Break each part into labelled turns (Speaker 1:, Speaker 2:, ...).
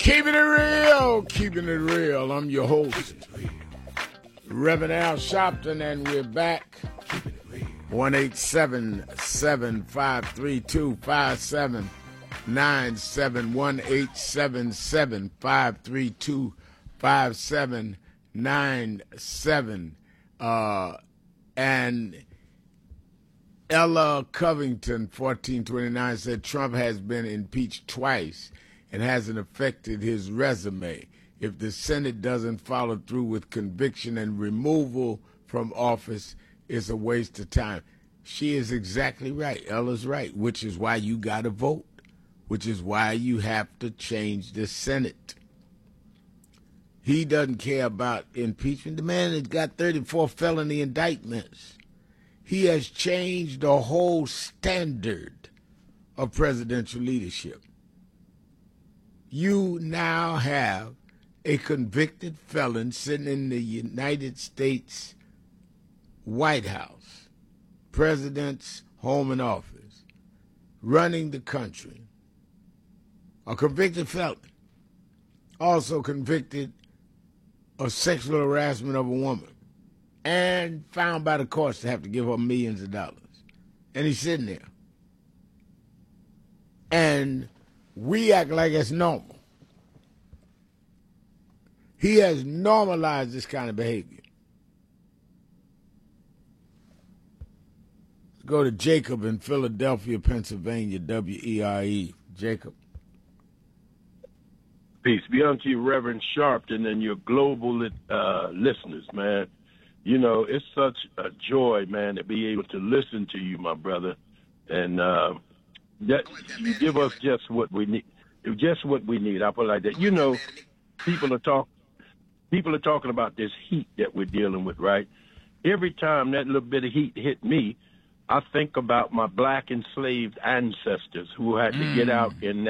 Speaker 1: Keeping it real, keeping it real. I'm your host, Reverend Al Sharpton, and we're back. 1-877-532-5797, 1-877-532-5797. And Ella Covington, 1429, said Trump has been impeached twice and hasn't affected his resume. If the Senate doesn't follow through with conviction and removal from office, it's a waste of time. She is exactly right. Ella's right, which is why you got to vote, which is why you have to change the Senate. He doesn't care about impeachment. The man has got 34 felony indictments. He has changed the whole standard of presidential leadership. You now have a convicted felon sitting in the United States White House, president's home and office, running the country. A convicted felon, also convicted of sexual harassment of a woman, and found by the courts to have to give her millions of dollars. And he's sitting there. And we act like it's normal. He has normalized this kind of behavior. Let's go to Jacob in Philadelphia, Pennsylvania, WERE. Jacob.
Speaker 2: Peace be unto you, Reverend Sharpton, and your global listeners, man. You know, it's such a joy, man, to be able to listen to you, my brother. And that you give us just what we need. Just what we need. I put it like that. You know, people are talking about this heat that we're dealing with, right? Every time that little bit of heat hit me, I think about my black enslaved ancestors who had to get out in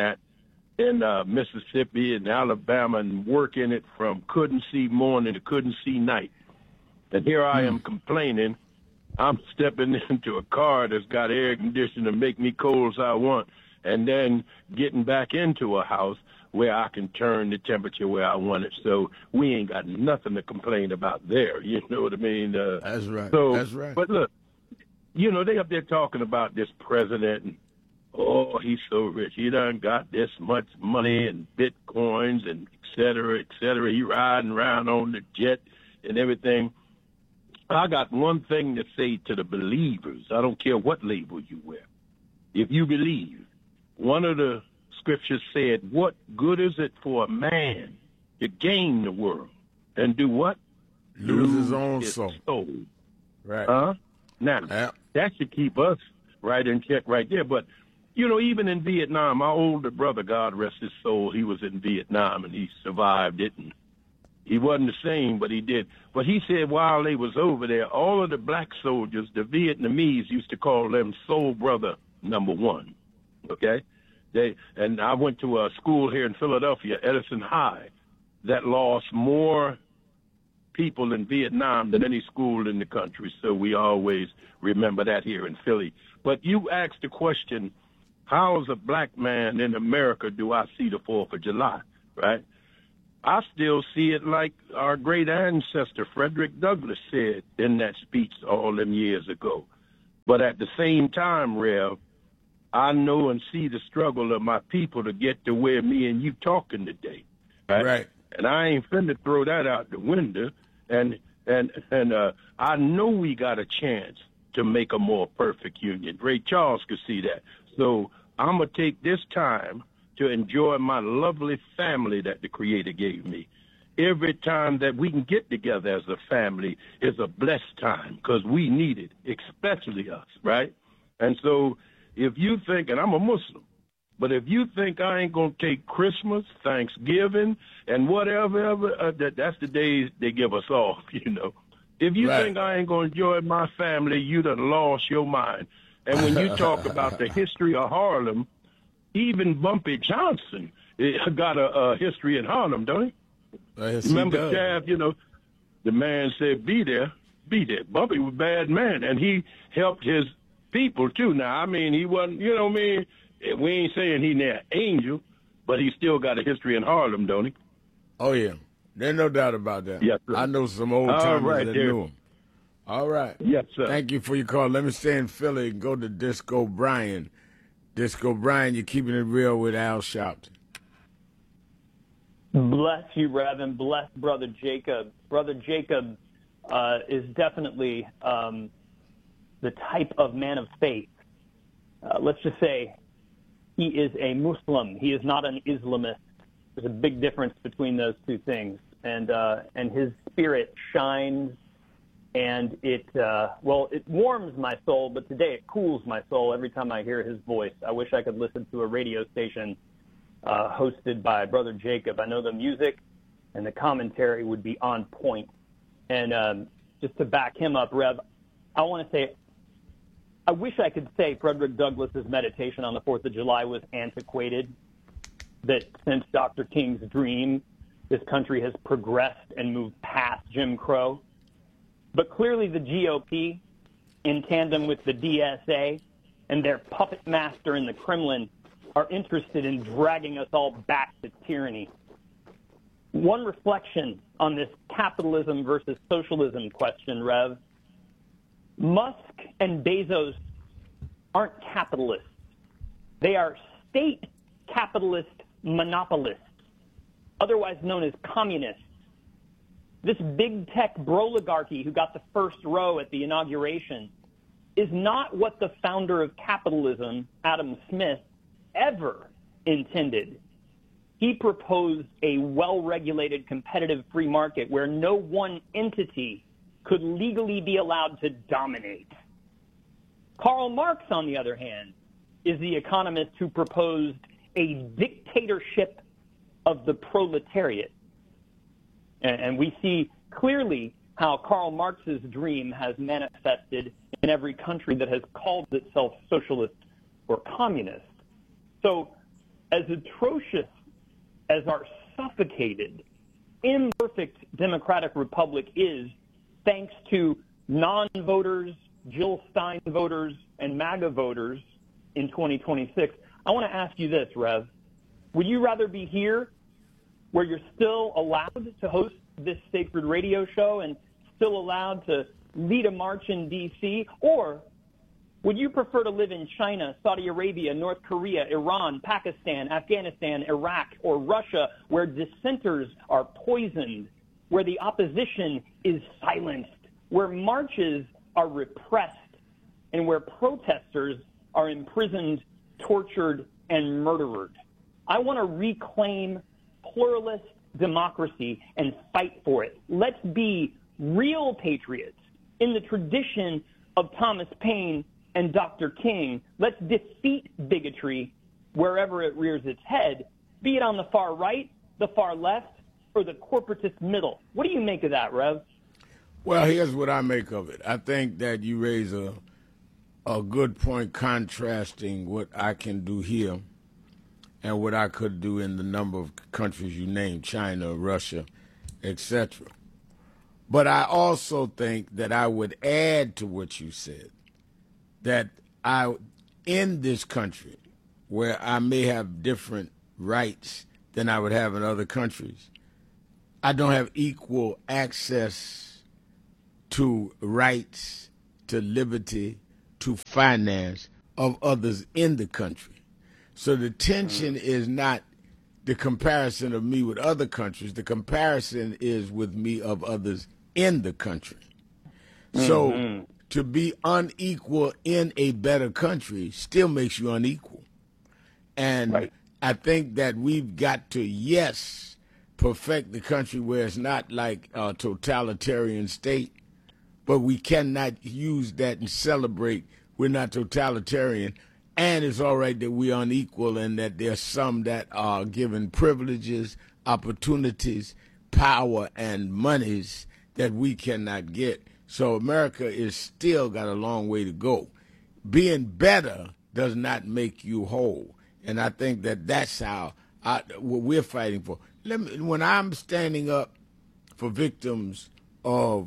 Speaker 2: Mississippi and Alabama and work in it from couldn't see morning to couldn't see night. And here I am complaining. I'm stepping into a car that's got air conditioning to make me cold as I want, and then getting back into a house where I can turn the temperature where I want it. So we ain't got nothing to complain about there. You know what I mean?
Speaker 1: That's right.
Speaker 2: So,
Speaker 1: that's right.
Speaker 2: But look, you know, they up there talking about this president and, oh, he's so rich. He done got this much money and Bitcoins and et cetera, et cetera. He riding around on the jet and everything. I got one thing to say to the believers. I don't care what label you wear. If you believe, one of the scriptures said, what good is it for a man to gain the world and do what?
Speaker 1: Lose his own soul. Right.
Speaker 2: Now, that should keep us right in check right there. But, you know, even in Vietnam, my older brother, God rest his soul, he was in Vietnam and he survived it. And he wasn't the same, but he did. But he said while they was over there, all of the black soldiers, the Vietnamese used to call them soul brother number one, okay? And I went to a school here in Philadelphia, Edison High, that lost more people in Vietnam than any school in the country. So we always remember that here in Philly. But you asked the question, how as a black man in America do I see the 4th of July, right? I still see it like our great ancestor Frederick Douglass said in that speech all them years ago. But at the same time, Rev, I know and see the struggle of my people to get to where me and you talking today, right? And I ain't finna throw that out the window. And I know we got a chance to make a more perfect union. Ray Charles could see that. So I'm gonna take this time to enjoy my lovely family that the Creator gave me. Every time that we can get together as a family is a blessed time because we need it, especially us, right? And so if you think, and I'm a Muslim, but if you think I ain't going to take Christmas, Thanksgiving, and whatever, that's the days they give us off, you know. If you think I ain't going to enjoy my family, you done lost your mind. And when you talk about the history of Harlem, even Bumpy Johnson got a history in Harlem, don't he?
Speaker 1: Yes,
Speaker 2: remember, Chav, you know, the man said, be there. Bumpy was a bad man, and he helped his people, too. Now, I mean, he wasn't, you know what I mean? We ain't saying he an angel, But he still got a history in Harlem, don't he?
Speaker 1: Oh, yeah. There's no doubt about that.
Speaker 2: Yes, sir.
Speaker 1: I know some old-timers that
Speaker 2: there.
Speaker 1: knew him. All right.
Speaker 2: Yes, sir.
Speaker 1: Thank you for your call. Let me stay in Philly and go to Disco Brian. Disco Brian, you're keeping it real with Al Sharpton.
Speaker 3: Bless you, Reverend. Bless Brother Jacob. Brother Jacob is definitely the type of man of faith. Let's just say he is a Muslim. He is not an Islamist. There's a big difference between those two things. And his spirit shines, and it warms my soul, but today it cools my soul every time I hear his voice. I wish I could listen to a radio station hosted by Brother Jacob. I know the music and the commentary would be on point. And just to back him up, Rev, I want to say, I wish I could say Frederick Douglass's meditation on the 4th of July was antiquated, that since Dr. King's dream, this country has progressed and moved past Jim Crow. But clearly the GOP, in tandem with the DSA and their puppet master in the Kremlin, are interested in dragging us all back to tyranny. One reflection on this capitalism versus socialism question, Rev. Musk and Bezos aren't capitalists. They are state capitalist monopolists, otherwise known as communists. This big tech broligarchy who got the first row at the inauguration is not what the founder of capitalism, Adam Smith, ever intended. He proposed a well-regulated competitive free market where no one entity could legally be allowed to dominate. Karl Marx, on the other hand, is the economist who proposed a dictatorship of the proletariat. And we see clearly how Karl Marx's dream has manifested in every country that has called itself socialist or communist. So as atrocious as our suffocated, imperfect democratic republic is, thanks to non-voters, Jill Stein voters, and MAGA voters in 2026, I want to ask you this, Rev. Would you rather be here where you're still allowed to host this sacred radio show and still allowed to lead a march in D.C., or would you prefer to live in China, Saudi Arabia, North Korea, Iran, Pakistan, Afghanistan, Iraq, or Russia, where dissenters are poisoned, where the opposition is silenced, where marches are repressed, and where protesters are imprisoned, tortured, and murdered? I want to reclaim pluralist democracy and fight for it. Let's be real patriots in the tradition of Thomas Paine and Dr. King. Let's defeat bigotry wherever it rears its head, be it on the far right, the far left, or the corporatist middle. What do you make of that, Rev?
Speaker 1: Well, here's what I make of it. I think that you raise a good point contrasting what I can do here and what I could do in the number of countries you named, China, Russia, etc. But I also think that I would add to what you said, that in this country, where I may have different rights than I would have in other countries, I don't have equal access to rights, to liberty, to finance of others in the country. So the tension is not the comparison of me with other countries. The comparison is with me of others in the country. So to be unequal in a better country still makes you unequal. And I think that we've got to, yes, perfect the country where it's not like a totalitarian state, but we cannot use that and celebrate we're not totalitarian. And it's all right that we're unequal and that there's some that are given privileges, opportunities, power, and monies that we cannot get. So America is still got a long way to go. Being better does not make you whole. And I think that that's how what we're fighting for. When I'm standing up for victims of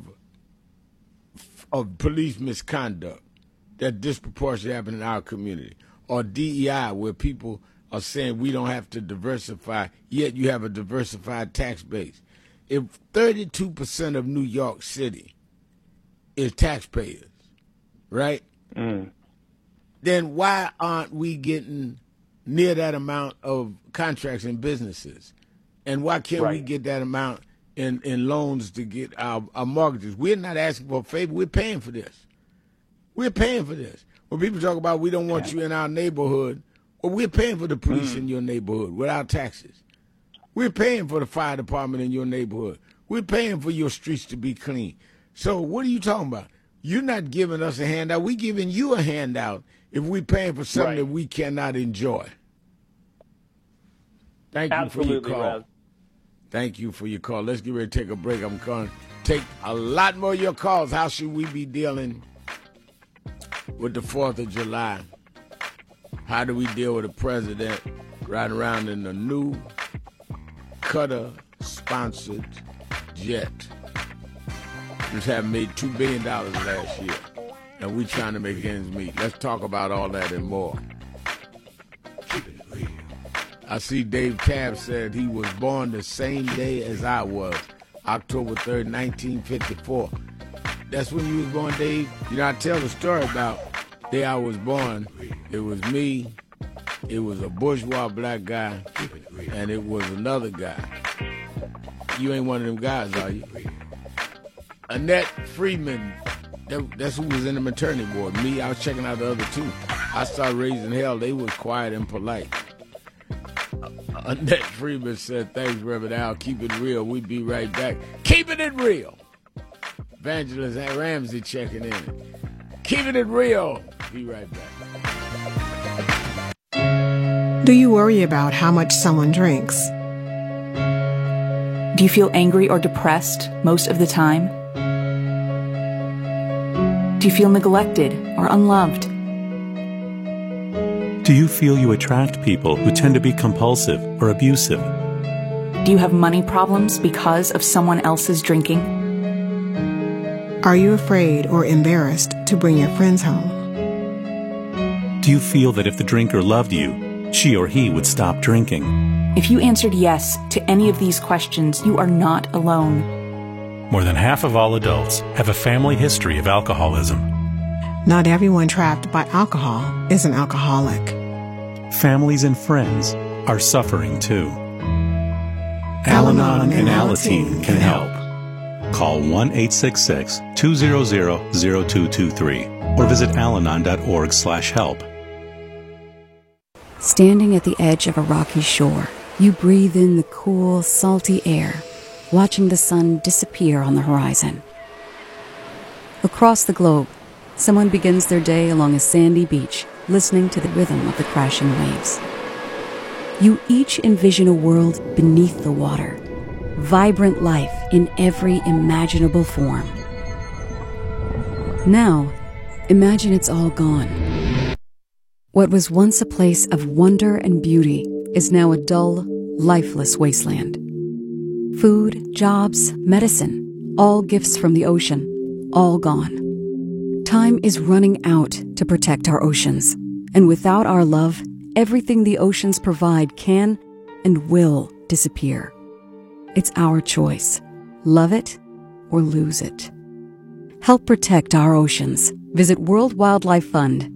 Speaker 1: police misconduct that disproportionately happen in our community, or DEI, where people are saying we don't have to diversify, yet you have a diversified tax base. If 32% of New York City is taxpayers, right? Then why aren't we getting near that amount of contracts and businesses? And why can't we get that amount in loans to get our mortgages? We're not asking for a favor. We're paying for this. We're paying for this. When people talk about we don't want you in our neighborhood, well, we're paying for the police in your neighborhood without taxes. We're paying for the fire department in your neighborhood. We're paying for your streets to be clean. So what are you talking about? You're not giving us a handout. We're giving you a handout if we're paying for something that we cannot enjoy. Thank you for your call.
Speaker 3: Rev.
Speaker 1: Thank you for your call. Let's get ready to take a break. I'm going to take a lot more of your calls. How should we be dealing with the 4th of July? How do we deal with a president riding around in a new Qatar-sponsored jet? Just having made $2 billion last year, and we trying to make ends meet. Let's talk about all that and more. I see Dave Tabb said he was born the same day as I was, October 3rd, 1954. That's when you was born, Dave? You know, I tell the story about the day I was born. It was me, it was a bourgeois black guy, and it was another guy. You ain't one of them guys, are you? Annette Friedman, that's who was in the maternity ward. Me, I was checking out the other two. I started raising hell. They was quiet and polite. Annette Friedman said, thanks, Reverend Al. Keep it real. We'll be right back. Keeping it real. Evangelist Ramsey checking in. Keeping it real. Be right back.
Speaker 4: Do you worry about how much someone drinks?
Speaker 5: Do you feel angry or depressed most of the time? Do you feel neglected or unloved?
Speaker 6: Do you feel you attract people who tend to be compulsive or abusive?
Speaker 5: Do you have money problems because of someone else's drinking?
Speaker 4: Are you afraid or embarrassed to bring your friends home?
Speaker 6: Do you feel that if the drinker loved you, she or he would stop drinking?
Speaker 5: If you answered yes to any of these questions, you are not alone.
Speaker 6: More than half of all adults have a family history of alcoholism.
Speaker 4: Not everyone trapped by alcohol is an alcoholic.
Speaker 6: Families and friends are suffering too. Al-Anon and Alateen can help. Call 1-866-200-0223 or visit alanon.org/help.
Speaker 7: Standing at the edge of a rocky shore, you breathe in the cool, salty air, watching the sun disappear on the horizon. Across the globe, someone begins their day along a sandy beach, listening to the rhythm of the crashing waves. You each envision a world beneath the water, vibrant life in every imaginable form. Now, imagine it's all gone. What was once a place of wonder and beauty is now a dull, lifeless wasteland. Food, jobs, medicine, all gifts from the ocean, all gone. Time is running out to protect our oceans, and without our love, everything the oceans provide can and will disappear. It's our choice. Love it or lose it. Help protect our oceans. Visit World Wildlife Fund